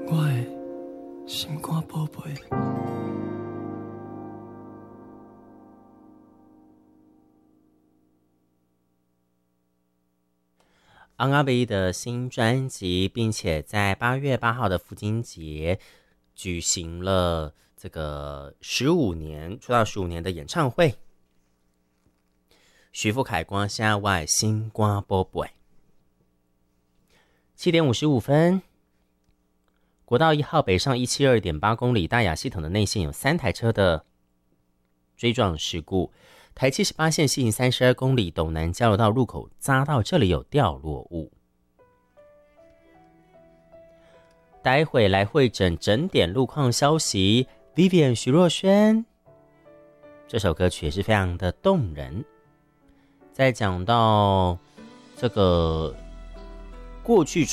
我的心肝宝贝。 昂阿贝的新专辑，并且在8月8号的父亲节举行了这个出道15年的演唱会。徐富凯光下外星光波波，7点55分，国道1号北上172.8公里大雅系统的内线有3台车的追撞事故。台78线西行32公里斗南交流道入口匝道，这里有掉落物。待会来会诊整点路况消息 ，Vivian 徐若瑄这首歌曲也是非常的动人。在讲到这个过去